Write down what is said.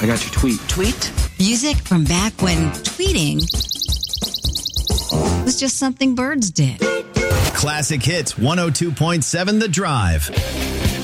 got your tweet. Tweet? Music from back when tweeting was just something birds did. Classic Hits 102.7 The Drive.